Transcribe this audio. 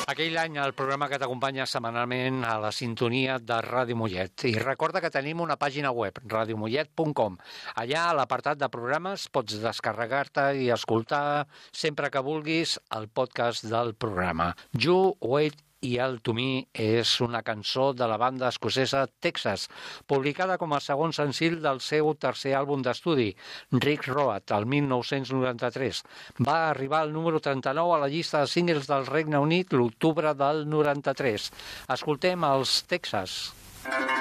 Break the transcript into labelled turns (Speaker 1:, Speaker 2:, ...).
Speaker 1: Aquell any el programa que t'acompanya setmanalment a la sintonia de Ràdio Mollet. I recorda que tenim una pàgina web, radiomollet.com. Allà, a l'apartat de programes, pots descarregar-te i escoltar sempre que vulguis el podcast del programa. You Wait i el To Me és una cançó de la banda escocesa Texas, publicada com a segon senzill del seu tercer àlbum d'estudi, Rick Road, el 1993. Va arribar al número 39 a la llista de singles del Regne Unit l'octubre del 93. Escoltem els Texas.